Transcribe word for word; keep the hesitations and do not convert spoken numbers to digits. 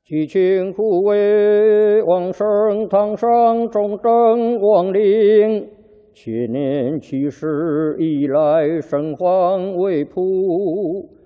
祈请护卫往生堂上忠贞亡灵，千年七世以来圣皇为仆。